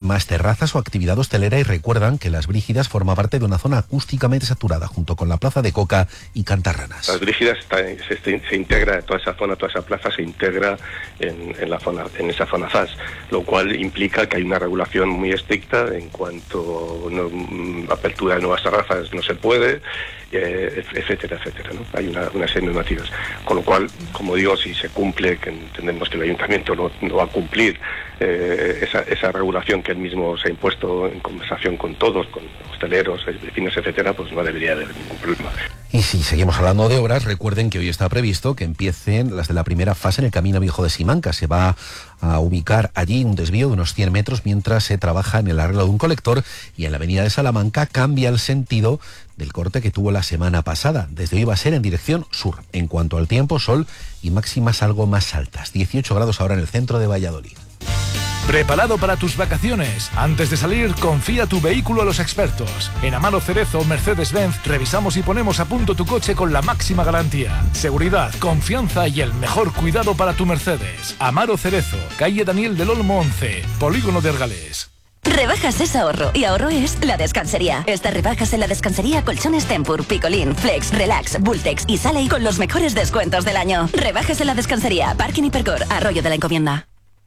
más terrazas o actividad hostelera, y recuerdan que Las Brígidas forma parte de una zona acústicamente saturada junto con la Plaza de Coca y Cantarranas. Las Brígidas se integra, toda esa zona, toda esa plaza se integra en esa zona ZAS, lo cual implica que hay una regulación muy estricta en cuanto a apertura de nuevas terrazas no se puede, etcétera, etcétera, ¿no? Hay una serie de normativas, con lo cual, como digo, si se cumple, que entendemos que el ayuntamiento no va a cumplir esa regulación que él mismo se ha impuesto en conversación con todos, con hosteleros, vecinos, etcétera, pues no debería haber ningún problema. Y si seguimos hablando de obras, recuerden que hoy está previsto que empiecen las de la primera fase en el Camino Viejo de Simancas. Se va a ubicar allí un desvío de unos 100 metros mientras se trabaja en el arreglo de un colector, y en la avenida de Salamanca cambia el sentido del corte que tuvo la semana pasada. Desde hoy va a ser en dirección sur. En cuanto al tiempo, sol y máximas algo más altas. 18 grados ahora en el centro de Valladolid. ¿Preparado para tus vacaciones? Antes de salir, confía tu vehículo a los expertos. En Amaro Cerezo Mercedes-Benz revisamos y ponemos a punto tu coche con la máxima garantía, seguridad, confianza y el mejor cuidado para tu Mercedes. Amaro Cerezo, calle Daniel del Olmo 11, Polígono de Argalés. Rebajas es ahorro, y ahorro es La Descansería. Estas rebajas en La Descansería: colchones Tempur, Picolín, Flex, Relax, Bultex y Sally con los mejores descuentos del año. Rebajas en La Descansería, Parking Hipercor, Arroyo de la Encomienda.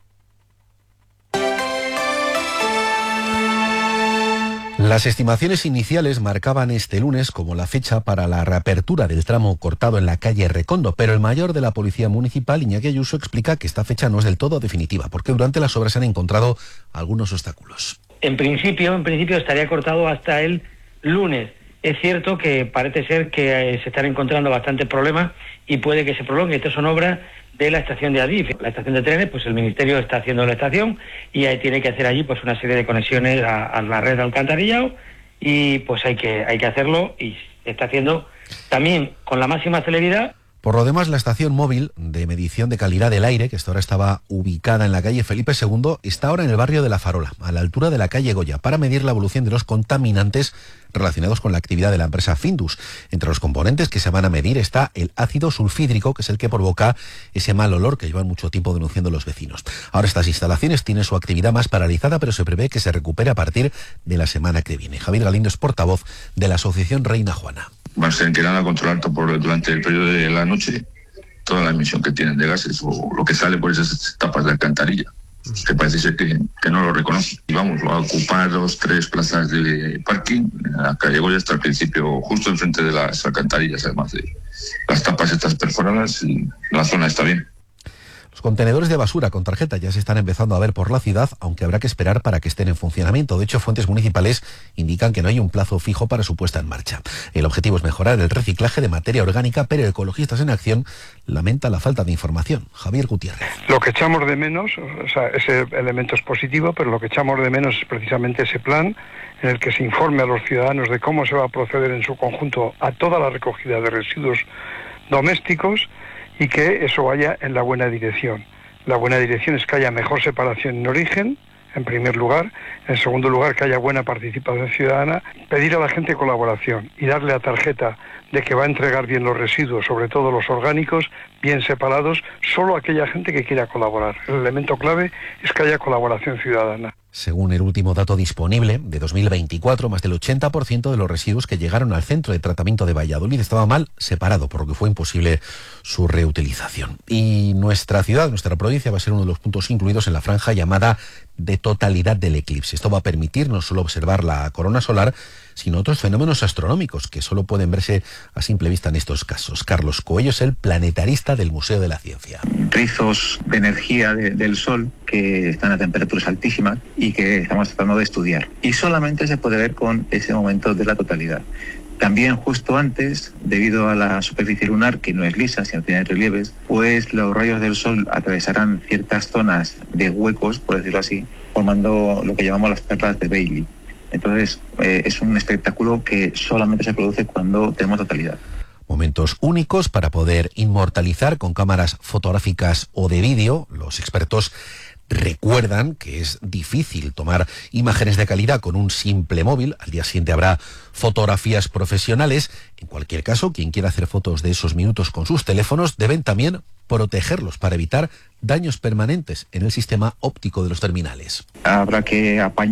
Las estimaciones iniciales marcaban este lunes como la fecha para la reapertura del tramo cortado en la calle Recondo, pero el mayor de la Policía Municipal, Iñaki Ayuso, explica que esta fecha no es del todo definitiva, porque durante las obras se han encontrado algunos obstáculos. En principio estaría cortado hasta el lunes. Es cierto que parece ser que se están encontrando bastantes problemas y puede que se prolongue. Estas son obras de la estación de Adif, la estación de trenes. Pues el Ministerio está haciendo la estación y tiene que hacer allí pues una serie de conexiones a la red de alcantarillado, y pues hay que hacerlo, y se está haciendo también con la máxima celeridad. Por lo demás, la estación móvil de medición de calidad del aire, que hasta ahora estaba ubicada en la calle Felipe II, está ahora en el barrio de La Farola, a la altura de la calle Goya, para medir la evolución de los contaminantes relacionados con la actividad de la empresa Findus. Entre los componentes que se van a medir está el ácido sulfídrico, que es el que provoca ese mal olor que llevan mucho tiempo denunciando los vecinos. Ahora estas instalaciones tienen su actividad más paralizada, pero se prevé que se recupere a partir de la semana que viene. Javier Galindo es portavoz de la asociación Reina Juana. Van a tener que ir a controlar durante el periodo de la noche toda la emisión que tienen de gases o lo que sale por esas tapas de alcantarilla, que parece ser que no lo reconocen. Y vamos a ocupar 2-3 plazas de parking en la calle Goya hasta el principio, justo enfrente de las alcantarillas, además de las tapas estas perforadas, y la zona está bien. Los contenedores de basura con tarjeta ya se están empezando a ver por la ciudad, aunque habrá que esperar para que estén en funcionamiento. De hecho, fuentes municipales indican que no hay un plazo fijo para su puesta en marcha. El objetivo es mejorar el reciclaje de materia orgánica, pero Ecologistas en Acción lamenta la falta de información. Javier Gutiérrez. Lo que echamos de menos, o sea, ese elemento es positivo, pero lo que echamos de menos es precisamente ese plan en el que se informe a los ciudadanos de cómo se va a proceder en su conjunto a toda la recogida de residuos domésticos, y que eso vaya en la buena dirección. La buena dirección es que haya mejor separación en origen, en primer lugar. En segundo lugar, que haya buena participación ciudadana. Pedir a la gente colaboración y darle la tarjeta de que va a entregar bien los residuos, sobre todo los orgánicos, bien separados, solo a aquella gente que quiera colaborar. El elemento clave es que haya colaboración ciudadana. Según el último dato disponible de 2024, más del 80% de los residuos que llegaron al centro de tratamiento de Valladolid estaba mal separado, por lo que fue imposible su reutilización. Y nuestra ciudad, nuestra provincia, va a ser uno de los puntos incluidos en la franja llamada de totalidad del eclipse. Esto va a permitir no solo observar la corona solar, sino otros fenómenos astronómicos que solo pueden verse a simple vista en estos casos. Carlos Coello es el planetarista del Museo de la Ciencia. Rizos de energía del Sol que están a temperaturas altísimas y que estamos tratando de estudiar. Y solamente se puede ver con ese momento de la totalidad. También justo antes, debido a la superficie lunar, que no es lisa, sino tiene relieves, pues los rayos del Sol atravesarán ciertas zonas de huecos, por decirlo así, formando lo que llamamos las perlas de Bailey. Entonces, es un espectáculo que solamente se produce cuando tenemos totalidad. Momentos únicos para poder inmortalizar con cámaras fotográficas o de vídeo. Los expertos recuerdan que es difícil tomar imágenes de calidad con un simple móvil. Al día siguiente habrá fotografías profesionales. En cualquier caso, quien quiera hacer fotos de esos minutos con sus teléfonos deben también protegerlos para evitar daños permanentes en el sistema óptico de los terminales. Habrá que apañar